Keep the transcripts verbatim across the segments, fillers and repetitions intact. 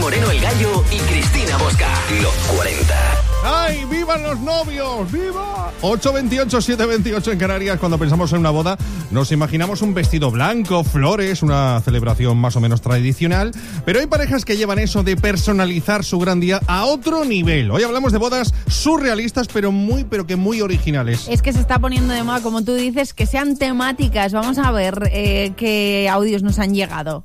Moreno el Gallo y Cristina Bosca. Los cuarenta. ¡Ay, vivan los novios! ¡Viva! ocho veintiocho, siete veintiocho en Canarias. Cuando pensamos en una boda, nos imaginamos un vestido blanco, flores, una celebración más o menos tradicional. Pero hay parejas que llevan eso de personalizar su gran día a otro nivel. Hoy hablamos de bodas surrealistas, pero muy, pero que muy originales. Es que se está poniendo de moda, como tú dices, que sean temáticas. Vamos a ver eh, qué audios nos han llegado.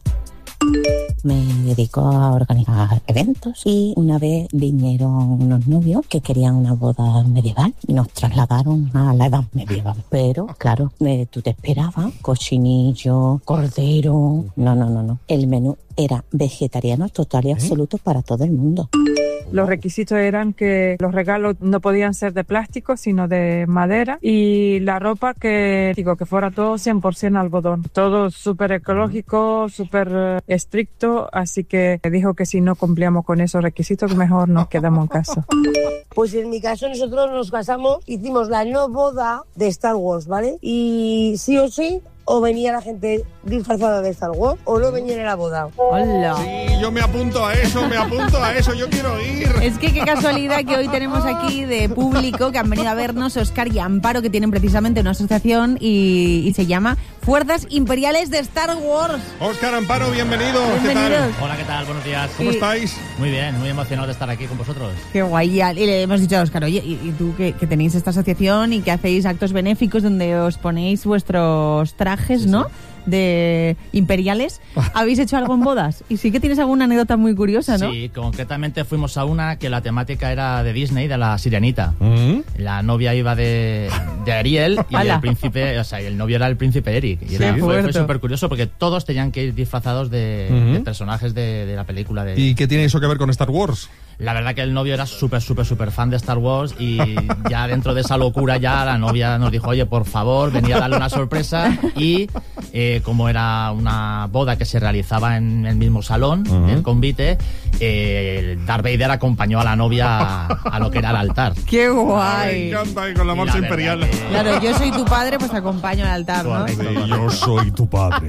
Me dedico a organizar eventos y una vez vinieron unos novios que querían una boda medieval y nos trasladaron a la edad medieval. Pero, claro, eh, tú te esperabas cochinillo, cordero... No, no, no, no. El menú era vegetariano total y absoluto ¿Eh? para todo el mundo. Los requisitos eran que los regalos no podían ser de plástico, sino de madera, y la ropa que, digo, que fuera todo cien por ciento algodón. Todo súper ecológico, súper estricto, así que dijo que si no cumplíamos con esos requisitos, mejor nos quedamos en casa. Pues en mi caso nosotros nos casamos, hicimos la no boda de Star Wars, ¿vale? Y sí o sí, o venía la gente disfrazada de Star Wars o no venía en la boda. ¡Hola! Sí, yo me apunto a eso, me apunto a eso, yo quiero ir. Es que qué casualidad que hoy tenemos aquí de público que han venido a vernos Óscar y Amparo, que tienen precisamente una asociación y, y se llama Fuerzas Imperiales de Star Wars. Óscar, Amparo, bienvenidos. Bienvenidos. ¿Qué tal? Hola, ¿qué tal? Buenos días. ¿Cómo Y... estáis? Muy bien, muy emocionado de estar aquí con vosotros. Qué guay. Y le hemos dicho a Óscar, oye, ¿y, y tú que, que tenéis esta asociación y que hacéis actos benéficos donde os ponéis vuestros trajes, sí, ¿no? Sí. De imperiales, ¿habéis hecho algo en bodas? Y sí que tienes alguna anécdota muy curiosa, ¿no? Sí, concretamente fuimos a una que la temática era de Disney, de la Sirenita. ¿Mm? La novia iba de, de Ariel y el príncipe, o sea, el novio era el príncipe Eric. Y era, fue, fue súper curioso porque todos tenían que ir disfrazados de, ¿Mm? de personajes de, de la película. De... ¿Y qué tiene eso que ver con Star Wars? La verdad que el novio era súper, súper, súper fan de Star Wars y ya dentro de esa locura ya la novia nos dijo, oye, por favor, venía a darle una sorpresa y eh, como era una boda que se realizaba en el mismo salón, uh-huh. el convite, eh, Darth Vader acompañó a la novia a, a lo que era el altar. ¡Qué guay! Me encanta, y con la marcha imperial. Que... Claro, yo soy tu padre, pues te acompaño al altar, ¿no? Sí, yo soy tu padre.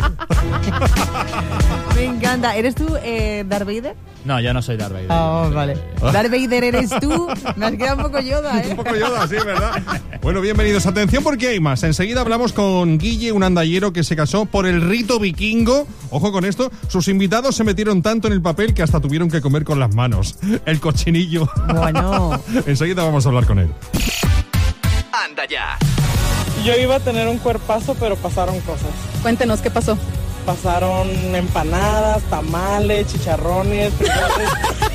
Me encanta. ¿Eres tú eh, Darth Vader? No, yo no soy Darth Vader. Oh, vale. Darth Vader eres tú. Me has quedado un poco Yoda, ¿eh? Un poco Yoda, sí, ¿verdad? Bueno, bienvenidos. Atención porque hay más. Enseguida hablamos con Guille, un andallero que se casó por el rito vikingo. Ojo con esto. Sus invitados se metieron tanto en el papel que hasta tuvieron que comer con las manos. El cochinillo. Bueno. Enseguida vamos a hablar con él. Anda ya. Yo iba a tener un cuerpazo, pero pasaron cosas. Cuéntenos, ¿qué pasó? Pasaron empanadas, tamales, chicharrones, frijoles.